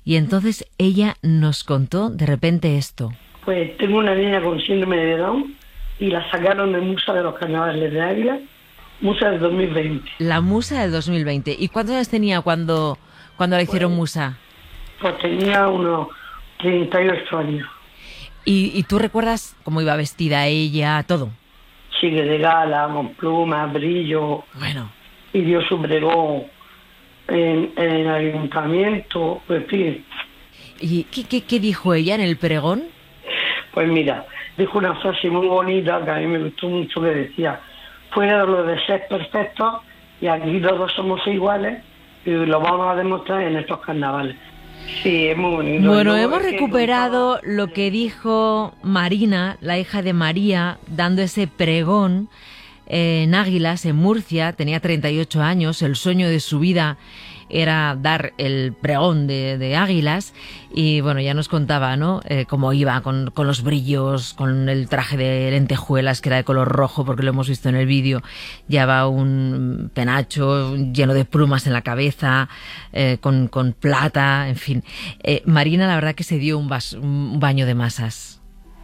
Y entonces ella nos contó de repente esto. Pues tengo una niña con síndrome de Down y la sacaron de Musa de los Carnavales de Águilas, Musa del 2020. La Musa del 2020. ¿Y cuántos años tenía cuando la hicieron Musa? Pues tenía unos 38 años. ¿Y tú recuerdas cómo iba vestida ella, todo? Sí, que de gala, con plumas, brillo. Bueno. Y dio su pregón en el ayuntamiento, pues sí. ¿Y qué dijo ella en el pregón? Pues mira, dijo una frase muy bonita que a mí me gustó mucho, que decía: fuera de lo de ser perfectos, y aquí todos somos iguales, y lo vamos a demostrar en estos carnavales. Sí, es muy bonito. Bueno, hemos recuperado lo que dijo Marina, la hija de María, dando ese pregón en Águilas, en Murcia. Tenía 38 años, el sueño de su vida era dar el pregón de Águilas, y bueno, ya nos contaba, ¿no? Cómo iba con los brillos, con el traje de lentejuelas que era de color rojo, porque lo hemos visto en el vídeo. Llevaba un penacho lleno de plumas en la cabeza, con plata, en fin. Marina, la verdad que se dio un baño de masas.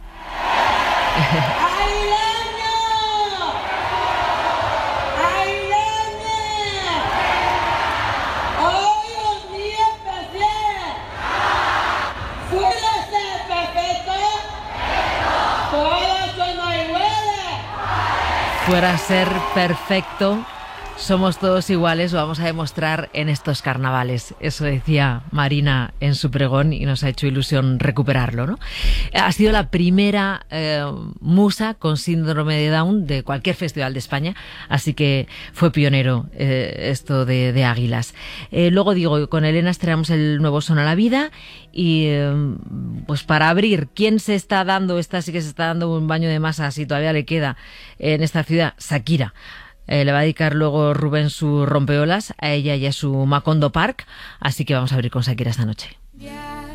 Fuera a ser perfecto, somos todos iguales, lo vamos a demostrar en estos carnavales. Eso decía Marina en su pregón y nos ha hecho ilusión recuperarlo, ¿no? Ha sido la primera musa con síndrome de Down de cualquier festival de España, así que fue pionero esto de Águilas. Luego digo, con Elena estrenamos el nuevo Son a la Vida y pues para abrir, ¿quién se está dando? Esta sí que se está dando un baño de masas y todavía le queda en esta ciudad, Shakira. Le va a dedicar luego Rubén su rompeolas a ella y a su Macondo Park, así que vamos a abrir con Shakira esta noche.